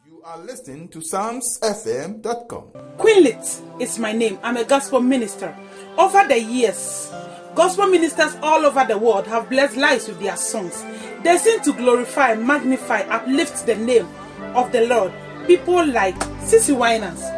You are listening to PsalmsFM.com. Queenlit is my name. I'm a gospel minister. Over the years, gospel ministers all over the world have blessed lives with their songs. They sing to glorify, magnify, uplift the name of the Lord. People like Sissy Winans,